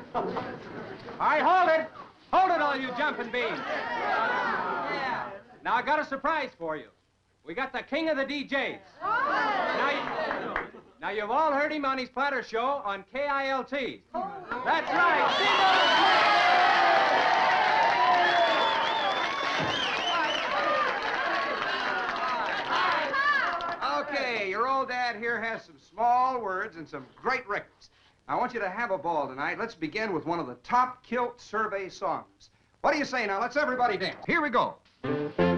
All right, hold it. Hold it, all you jumping beans. Now, I got a surprise for you. We got the king of the DJs. Now, you've all heard him on his platter show on KILT. That's right. Okay, your old dad here has some small words and some great records. I want you to have a ball tonight. Let's begin with one of the top Kilt survey songs. What do you say now? Let's everybody dance. Here we go.